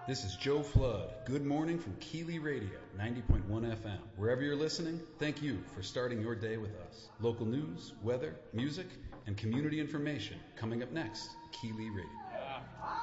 This is Joe Flood. Good morning from Keeley Radio, 90.1 FM. Wherever you're listening, thank you for starting your day with us. Local news, weather, music, and community information coming up next. Keeley Radio.